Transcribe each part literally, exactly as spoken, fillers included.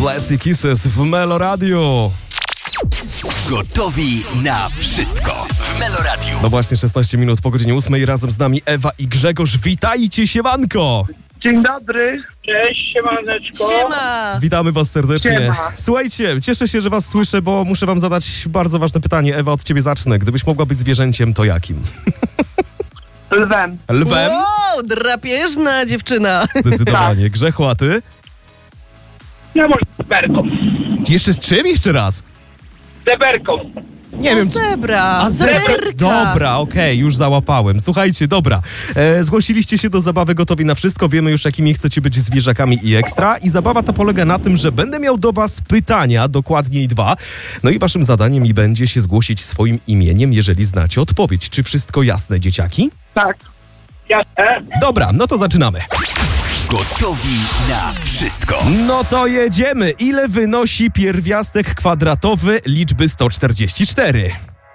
Classic Kisses w Melo Radio. Gotowi na wszystko w Melo Radio. No właśnie, szesnaście minut po godzinie ósmej. Razem z nami Ewa i Grzegorz. Witajcie, siemanko! Dzień dobry. Cześć, siemaneczko. Siema! Witamy was serdecznie. Siema. Słuchajcie, cieszę się, że was słyszę, bo muszę wam zadać bardzo ważne pytanie. Ewa, od ciebie zacznę. Gdybyś mogła być zwierzęciem, to jakim? Lwem. Lwem? Wow, drapieżna dziewczyna. Zdecydowanie. Grzechu, a ty? Ja może zeberką. Jeszcze z czym? Jeszcze raz? Zeberką. Nie wiem. czy- Zebra, A zebra. zeberka. Dobra, okej, już załapałem. Słuchajcie, dobra. E, zgłosiliście się do zabawy Gotowi na wszystko. Wiemy już, jakimi chcecie być zwierzakami i ekstra. I zabawa ta polega na tym, że będę miał do was pytania, dokładniej dwa. No i waszym zadaniem i będzie się zgłosić swoim imieniem, jeżeli znacie odpowiedź. Czy wszystko jasne, dzieciaki? Tak. Jasne. Dobra, no to zaczynamy. Gotowi na wszystko. No to jedziemy. Ile wynosi pierwiastek kwadratowy liczby sto czterdzieści cztery?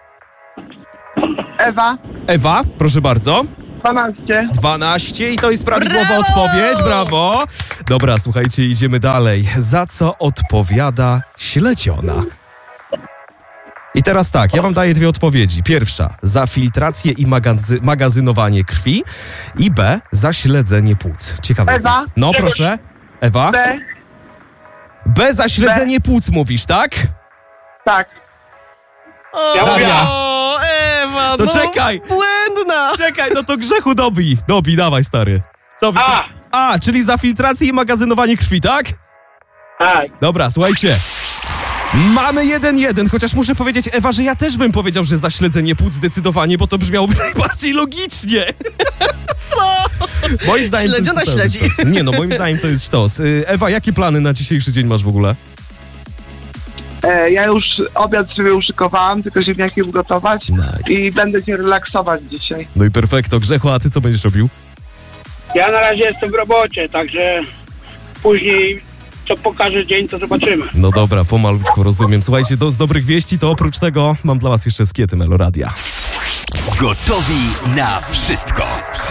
Ewa. Ewa, proszę bardzo. dwanaście. dwanaście i to jest prawidłowa Brawo! odpowiedź, brawo! Dobra, słuchajcie, idziemy dalej. Za co odpowiada śledziona? I teraz tak, ja wam daję dwie odpowiedzi. Pierwsza, za filtrację i magazy- magazynowanie krwi i B, za śledzenie płuc. Ciekawe. Ewa? jest. No proszę. Ewa? B. B za śledzenie płuc mówisz, tak? Tak. O, Ja Daria. o, Ewa, To no, czekaj. błędna. Czekaj, no to Grzechu dobi. Dobi, dawaj stary. Co, A. A, czyli za filtrację i magazynowanie krwi, tak? Tak. Dobra, słuchajcie. Mamy jeden jeden, chociaż muszę powiedzieć, Ewa, że ja też bym powiedział, że za śledzenie płuc zdecydowanie, bo to brzmiałoby najbardziej logicznie. Co? Moim zdaniem to Śledziona jest śledzi. sztos. Nie no, moim zdaniem to jest sztos. Y, Ewa, jakie plany na dzisiejszy dzień masz w ogóle? E, ja już obiad sobie uszykowałam, tylko ziemniaki ugotować Nice. i będę się relaksować dzisiaj. No i perfekto. Grzechu, a ty co będziesz robił? Ja na razie jestem w robocie, także później co pokaże dzień, to zobaczymy. No dobra, pomalutku, rozumiem. Słuchajcie, do, z dobrych wieści to oprócz tego mam dla was jeszcze skiety Melo Radia. Gotowi na wszystko.